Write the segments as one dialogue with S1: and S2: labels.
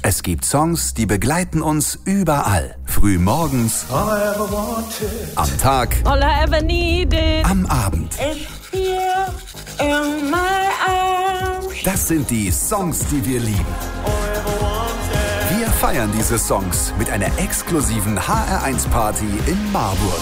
S1: Es gibt Songs, die begleiten uns überall. Früh morgens, am Tag,
S2: All I ever needed.
S1: am Abend.
S2: It's here in my arms.
S1: Das sind die Songs, die wir lieben. Wir feiern diese Songs mit einer exklusiven HR1-Party in Marburg.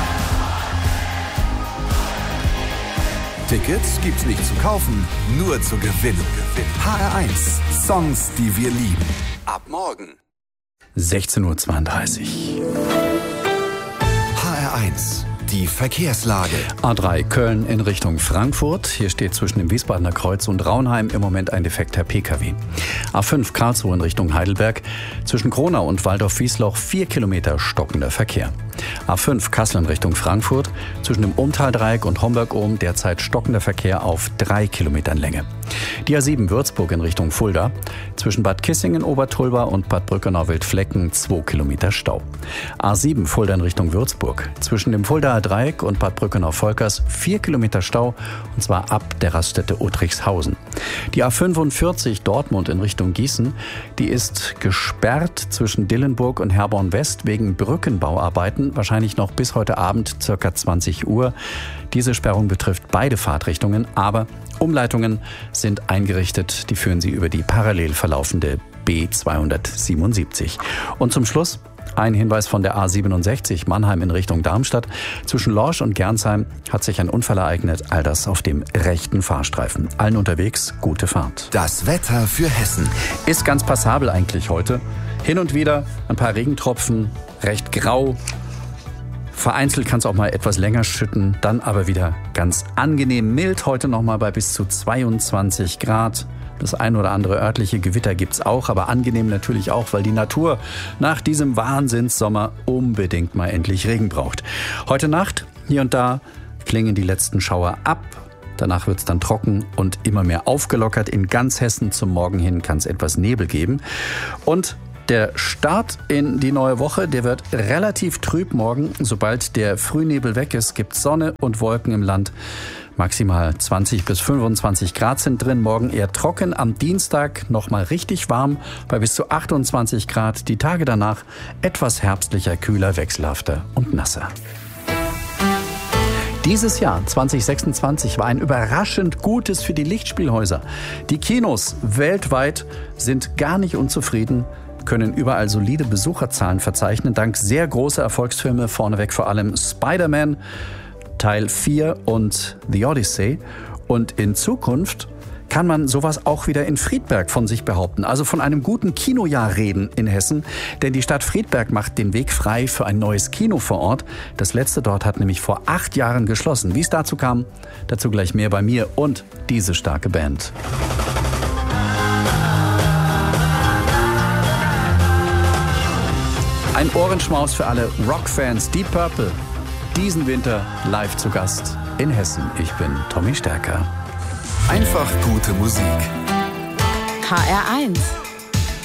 S1: Tickets gibt's nicht zu kaufen, nur zu gewinnen. HR1, Songs, die wir lieben. Ab morgen.
S3: 16:32 Uhr.
S1: HR1, die Verkehrslage.
S3: A3 Köln in Richtung Frankfurt. Hier steht zwischen dem Wiesbadener Kreuz und Raunheim im Moment ein defekter Pkw. A5 Karlsruhe in Richtung Heidelberg. Zwischen Kronau und Waldorf-Wiesloch 4 Kilometer stockender Verkehr. A5 Kassel in Richtung Frankfurt. Zwischen dem Ohm-Tal-Dreieck und Homberg-Ohm derzeit stockender Verkehr auf 3 Kilometern Länge. Die A7 Würzburg in Richtung Fulda. Zwischen Bad Kissingen-Obertulba und Bad Brückenau-Wildflecken 2 Kilometer Stau. A7 Fulda in Richtung Würzburg. Zwischen dem Fuldaer Dreieck und Bad Brückenau-Volkers 4 Kilometer Stau, und zwar ab der Raststätte Uttrichshausen. Die A45 Dortmund in Richtung Gießen, die ist gesperrt zwischen Dillenburg und Herborn West wegen Brückenbauarbeiten, wahrscheinlich noch bis heute Abend ca. 20 Uhr. Diese Sperrung betrifft beide Fahrtrichtungen, aber Umleitungen sind eingerichtet, die führen sie über die parallel verlaufende B277. Und zum Schluss ein Hinweis von der A67 Mannheim in Richtung Darmstadt. Zwischen Lorsch und Gernsheim hat sich ein Unfall ereignet, all das auf dem rechten Fahrstreifen. Allen unterwegs gute Fahrt.
S1: Das Wetter für Hessen.
S3: Ist ganz passabel eigentlich heute. Hin und wieder ein paar Regentropfen, recht grau. Vereinzelt kann es auch mal etwas länger schütten, dann aber wieder ganz angenehm mild. Heute nochmal bei bis zu 22 Grad. Das ein oder andere örtliche Gewitter gibt's auch, aber angenehm natürlich auch, weil die Natur nach diesem Wahnsinnssommer unbedingt mal endlich Regen braucht. Heute Nacht, hier und da, klingen die letzten Schauer ab. Danach wird's dann trocken und immer mehr aufgelockert. In ganz Hessen zum Morgen hin kann es etwas Nebel geben. Und der Start in die neue Woche, der wird relativ trüb morgen. Sobald der Frühnebel weg ist, gibt's Sonne und Wolken im Land. Maximal 20 bis 25 Grad sind drin. Morgen eher trocken. Am Dienstag nochmal richtig warm bei bis zu 28 Grad. Die Tage danach etwas herbstlicher, kühler, wechselhafter und nasser. Dieses Jahr 2026 war ein überraschend gutes für die Lichtspielhäuser. Die Kinos weltweit sind gar nicht unzufrieden, können überall solide Besucherzahlen verzeichnen, dank sehr großer Erfolgsfilme, vorneweg vor allem Spider-Man, Teil 4 und The Odyssey. Und in Zukunft kann man sowas auch wieder in Friedberg von sich behaupten, also von einem guten Kinojahr reden in Hessen. Denn die Stadt Friedberg macht den Weg frei für ein neues Kino vor Ort. Das letzte dort hat nämlich vor 8 Jahren geschlossen. Wie es dazu kam, dazu gleich mehr bei mir und diese starke Band. Ein Ohrenschmaus für alle Rockfans. Deep Purple, diesen Winter live zu Gast in Hessen. Ich bin Tommy Stärker.
S1: Einfach gute Musik.
S4: HR1